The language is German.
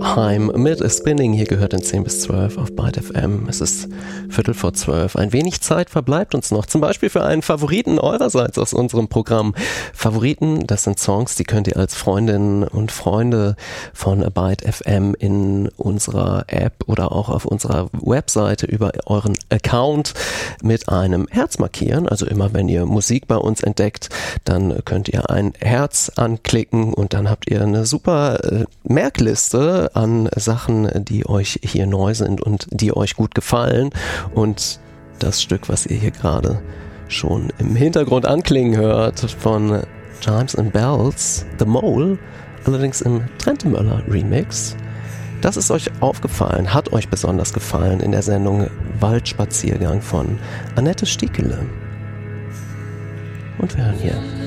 Heim mit Spinning. Hier gehört in 10 bis 12 auf Byte FM. Es ist 11:45. Ein wenig Zeit verbleibt uns noch. Zum Beispiel für einen Favoriten eurerseits aus unserem Programm. Favoriten, das sind Songs, die könnt ihr als Freundinnen und Freunde von Byte FM in unserer App oder auch auf unserer Webseite über euren Account mit einem Herz markieren. Also immer wenn ihr Musik bei uns entdeckt, dann könnt ihr ein Herz anklicken und dann habt ihr eine super Merkliste an Sachen, die euch hier neu sind und die euch gut gefallen. Und das Stück, was ihr hier gerade schon im Hintergrund anklingen hört, von Chimes and Bells, The Mole, allerdings im Trentemöller Remix. Das ist euch aufgefallen, hat euch besonders gefallen in der Sendung Waldspaziergang von Annette Stiekele. Und wir hören hier